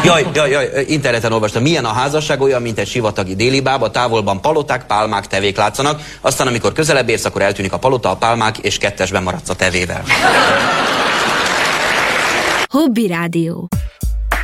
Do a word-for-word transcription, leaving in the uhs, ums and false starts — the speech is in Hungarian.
Jaj, jaj, jaj, interneten olvastam, milyen a házasság, olyan, mint egy sivatagi déli báb, távolban paloták, pálmák, tevék látszanak, aztán amikor közelebb érsz, akkor eltűnik a palota, a pálmák, és kettesben maradsz a tevével. Hobby Rádió.